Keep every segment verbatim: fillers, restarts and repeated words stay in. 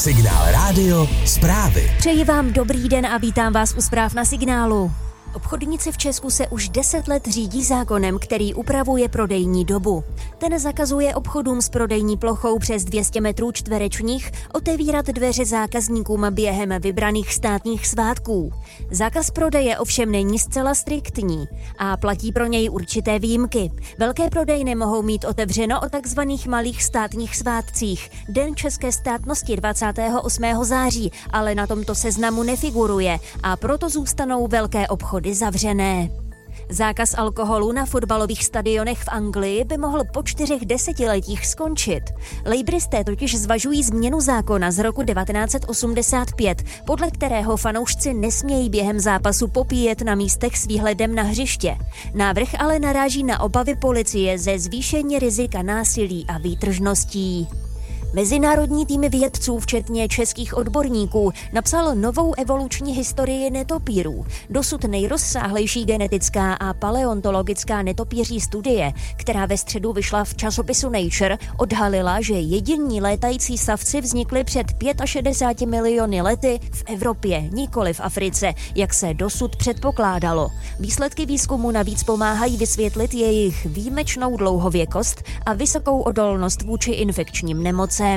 Signál Rádio, zprávy. Přeji vám dobrý den a vítám vás u zpráv na Signálu. Obchodníci v Česku se už deset let řídí zákonem, který upravuje prodejní dobu. Ten zakazuje obchodům s prodejní plochou přes dvě stě metrů čtverečních otevírat dveře zákazníkům během vybraných státních svátků. Zákaz prodeje ovšem není zcela striktní a platí pro něj určité výjimky. Velké prodejny mohou mít otevřeno o takzvaných malých státních svátcích. Den české státnosti dvacátého osmého září ale na tomto seznamu nefiguruje a proto zůstanou velké obchody zavřené. Zákaz alkoholu na fotbalových stadionech v Anglii by mohl po čtyřech desetiletích skončit. Lejbristé totiž zvažují změnu zákona z roku devatenáct set osmdesát pět, podle kterého fanoušci nesmějí během zápasu popíjet na místech s výhledem na hřiště. Návrh ale naráží na obavy policie ze zvýšení rizika násilí a výtržností. Mezinárodní tým vědců, včetně českých odborníků, napsal novou evoluční historii netopírů. Dosud nejrozsáhlejší genetická a paleontologická netopíří studie, která ve středu vyšla v časopisu Nature, odhalila, že jediní létající savci vznikli před šedesáti pěti miliony lety v Evropě, nikoli v Africe, jak se dosud předpokládalo. Výsledky výzkumu navíc pomáhají vysvětlit jejich výjimečnou dlouhověkost a vysokou odolnost vůči infekčním nemocem.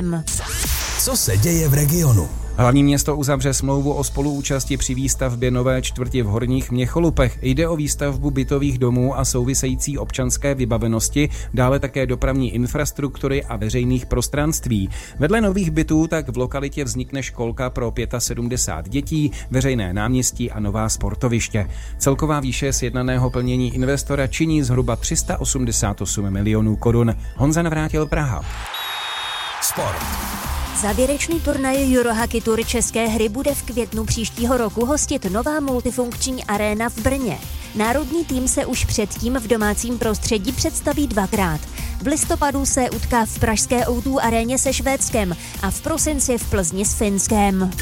Co se děje v regionu? Hlavní město uzavře smlouvu o spoluúčasti při výstavbě nové čtvrti v Horních Měcholupech. Jde o výstavbu bytových domů a související občanské vybavenosti, dále také dopravní infrastruktury a veřejných prostranství. Vedle nových bytů tak v lokalitě vznikne školka pro sedmdesát pět dětí, veřejné náměstí a nová sportoviště. Celková výše sjednaného plnění investora činí zhruba tři sta osmdesát osm milionů korun. Honza Navrátil, Praha. Sport. Závěrečný turnaj Eurohockey Tour České hry bude v květnu příštího roku hostit nová multifunkční aréna v Brně. Národní tým se už předtím v domácím prostředí představí dvakrát. V listopadu se utká v pražské ó dvě aréně se Švédskem a v prosinci v Plzni s Finskem.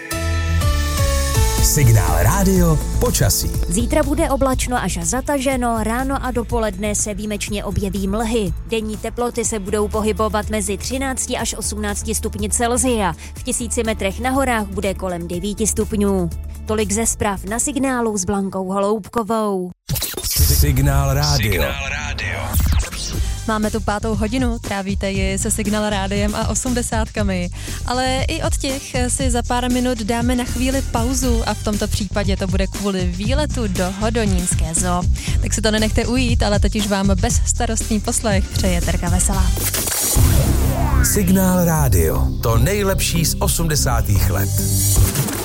Signál Rádio, počasí. Zítra bude oblačno až zataženo, ráno a dopoledne se výjimečně objeví mlhy. Denní teploty se budou pohybovat mezi třinácti až osmnácti stupni Celsia. V tisíci metrech na horách bude kolem devíti stupňů. Tolik ze zpráv na Signálu s Blankou Holoubkovou. Signál Rádio. Signál Rádio. Máme tu pátou hodinu, trávíte ji se Signál Rádiem a osmdesátkami. Ale i od těch si za pár minut dáme na chvíli pauzu a v tomto případě to bude kvůli výletu do Hodonínské zoo. Tak si to nenechte ujít, ale teď už vám bezstarostný poslech přeje Terka Veselá. Signál Rádio. To nejlepší z osmdesátých let.